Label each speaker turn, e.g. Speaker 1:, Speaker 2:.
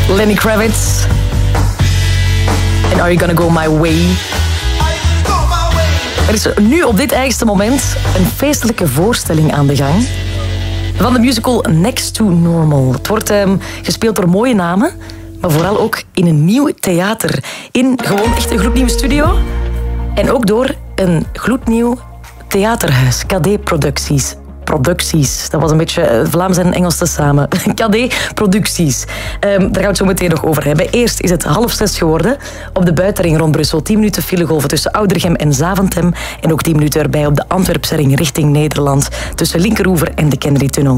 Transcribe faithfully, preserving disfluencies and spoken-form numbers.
Speaker 1: Lenny Kravitz. En Are You Gonna Go My Way? Er is nu op dit eigenste moment een feestelijke voorstelling aan de gang van de musical Next to Normal. Het wordt um, gespeeld door mooie namen, maar vooral ook in een nieuw theater. In gewoon echt een gloednieuwe studio. En ook door een gloednieuw theaterhuis, K D Producties. Producties. Dat was een beetje Vlaams en Engels tezamen. K D Producties. Um, daar gaan we het zo meteen nog over hebben. Eerst is het half zes geworden. Op de buitenring rond Brussel. tien minuten filegolven tussen Oudergem en Zaventem. En ook tien minuten erbij op de Antwerpse ring richting Nederland. Tussen Linkeroever en de Kennedy-tunnel.